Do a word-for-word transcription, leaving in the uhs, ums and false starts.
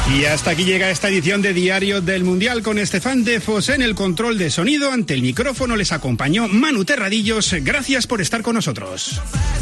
Y hasta aquí llega esta edición de Diario del Mundial con Estefan Defos en el control de sonido. Ante el micrófono les acompañó Manu Terradillos. Gracias por estar con nosotros.